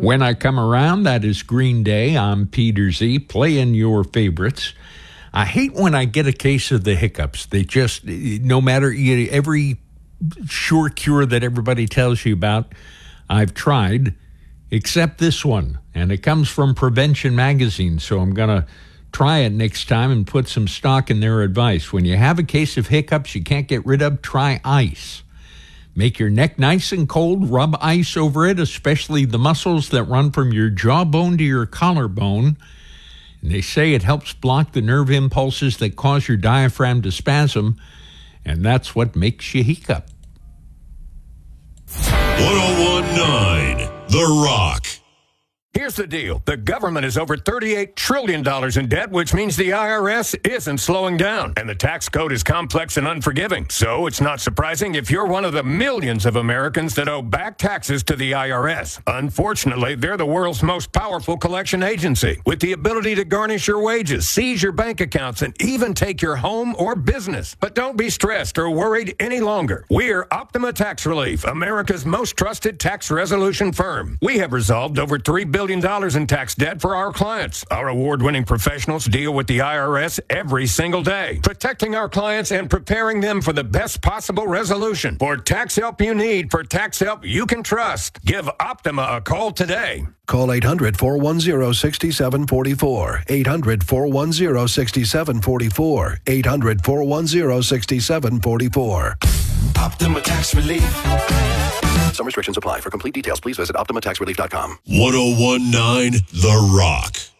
When I come around, that is Green Day. I'm Peter Z, playing your favorites. I hate when I get a case of the hiccups. They just, no matter every sure cure that everybody tells you about, I've tried, except this one. And it comes from Prevention Magazine, so I'm going to try it next time and put some stock in their advice. When you have a case of hiccups you can't get rid of, try ice. Make your neck nice and cold, rub ice over it, especially the muscles that run from your jawbone to your collarbone. And they say it helps block the nerve impulses that cause your diaphragm to spasm, and that's what makes you hiccup. 1019 The Rock. Here's the deal. The government is over $38 trillion in debt, which means the IRS isn't slowing down. And the tax code is complex and unforgiving. So it's not surprising if you're one of the millions of Americans that owe back taxes to the IRS. Unfortunately, they're the world's most powerful collection agency, with the ability to garnish your wages, seize your bank accounts, and even take your home or business. But don't be stressed or worried any longer. We're Optima Tax Relief, America's most trusted tax resolution firm. We have resolved over $3 billion in tax debt for our clients. Our award-winning professionals deal with the IRS every single day, protecting our clients and preparing them for the best possible resolution. For tax help you need, for tax help you can trust, give Optima a call today. Call 800-410-6744. 800-410-6744. 800-410-6744. Optima Tax Relief. Some restrictions apply. For complete details, please visit OptimaTaxRelief.com. 1019 The Rock.